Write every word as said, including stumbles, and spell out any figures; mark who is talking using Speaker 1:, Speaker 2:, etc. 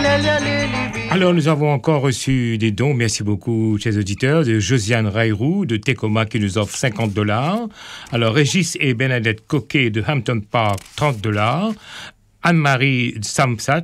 Speaker 1: Alors, nous avons encore reçu des dons, merci beaucoup, chers auditeurs, de Josiane Rayrou de Tecoma qui nous offre cinquante dollars. Alors, Régis et Bernadette Coquet de Hampton Park, trente dollars. Anne-Marie Samsat